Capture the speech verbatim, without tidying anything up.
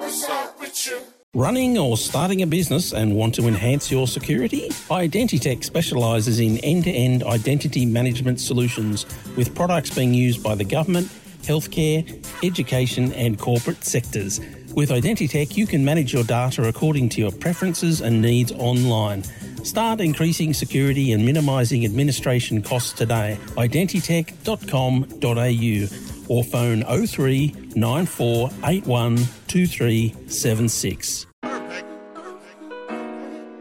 Running or starting a business and want to enhance your security? Identitech specialises in end-to-end identity management solutions with products being used by the government, healthcare, education and corporate sectors. With Identitech, you can manage your data according to your preferences and needs online. Start increasing security and minimising administration costs today. identitech dot com dot a u or phone oh three nine four eight one two three seven six.